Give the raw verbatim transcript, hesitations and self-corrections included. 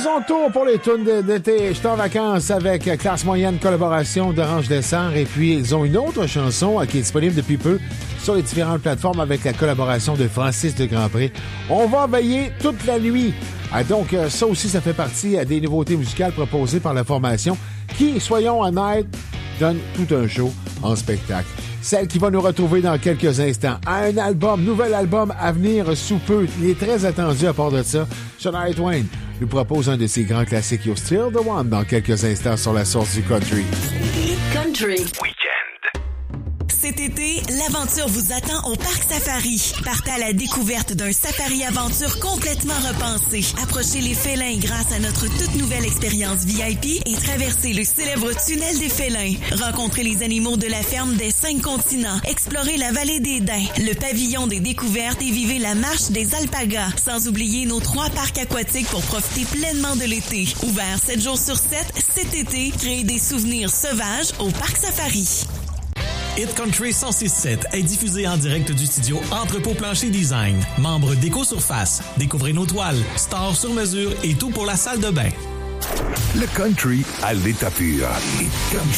son tour pour les tunes d'été. Je suis en vacances avec Classe Moyenne, collaboration d'Orange Dessert. Et puis, ils ont une autre chanson qui est disponible depuis peu sur les différentes plateformes avec la collaboration de Francis de Grandpré. On va veiller toute la nuit. Ah, donc, ça aussi, ça fait partie des nouveautés musicales proposées par la formation qui, soyons honnêtes, donne tout un show en spectacle. Celle qui va nous retrouver dans quelques instants a un album, nouvel album à venir sous peu. Il est très attendu à part de ça. Shania Twain nous propose un de ses grands classiques, You're Still the One, dans quelques instants sur la source du country. Country. Cet été, l'aventure vous attend au Parc Safari. Partez à la découverte d'un safari-aventure complètement repensé. Approchez les félins grâce à notre toute nouvelle expérience V I P et traversez le célèbre tunnel des félins. Rencontrez les animaux de la ferme des cinq continents. Explorez la vallée des Daims, le pavillon des découvertes et vivez la marche des alpagas. Sans oublier nos trois parcs aquatiques pour profiter pleinement de l'été. Ouvert sept jours sur sept, cet été, créez des souvenirs sauvages au Parc Safari. Hit Country cent six sept est diffusé en direct du studio Entrepôt Plancher Design. Membre d'Éco-Surface. Découvrez nos toiles, stores sur mesure et tout pour la salle de bain. Le country à l'état pur. Hit Country.